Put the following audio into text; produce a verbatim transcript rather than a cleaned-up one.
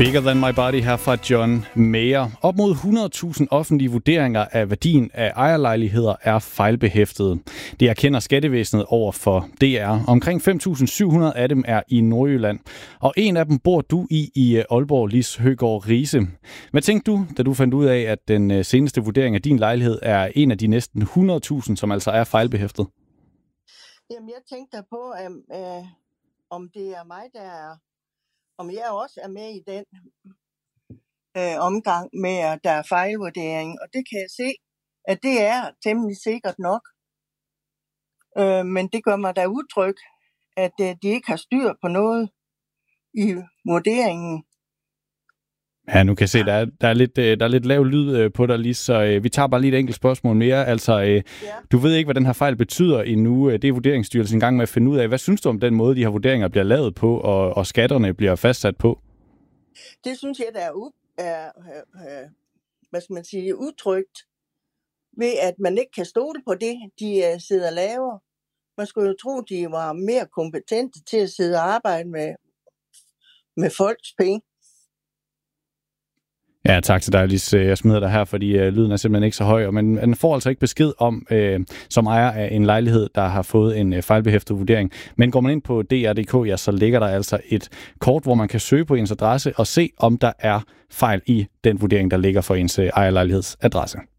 Bigger Than My Body her fra John Mayer. Op mod hundrede tusind offentlige vurderinger af værdien af ejerlejligheder er fejlbehæftede. Det erkender skattevæsenet over for D R. Omkring fem tusind syv hundrede af dem er i Nordjylland. Og en af dem bor du i i Aalborg, Lis Høgaard Riise. Hvad tænkte du, da du fandt ud af, at den seneste vurdering af din lejlighed er en af de næsten hundrede tusind, som altså er fejlbehæftet? Jamen, jeg tænkte på, at, øh, om det er mig, der er om jeg også er med i den øh, omgang med, at der er fejlvurdering. Og det kan jeg se, at det er temmelig sikkert nok. Øh, men det gør mig da utryg, at øh, de ikke har styr på noget i vurderingen. Ja, nu kan jeg se, der er, der er, lidt, der er lidt lav lyd på dig lige, så øh, vi tager bare lige et enkelt spørgsmål mere. Altså, øh, ja. Du ved ikke, hvad den her fejl betyder endnu. Det er Vurderingsstyrelsen i gang med at finde ud af. Hvad synes du om den måde, de her vurderinger bliver lavet på, og, og skatterne bliver fastsat på? Det synes jeg, der er, u- er øh, hvad skal man sige, utrygt ved, at man ikke kan stole på det, de øh, sidder og laver. Man skulle jo tro, de var mere kompetente til at sidde og arbejde med, med folks penge. Ja, tak til dig, Lis. Jeg smider dig her, fordi øh, lyden er simpelthen ikke så høj. Men man får altså ikke besked om, øh, som ejer af en lejlighed, der har fået en øh, fejlbehæftet vurdering. Men går man ind på d r punktum d k, ja, så ligger der altså et kort, hvor man kan søge på ens adresse og se, om der er fejl i den vurdering, der ligger for ens øh, ejerlejlighedsadresse.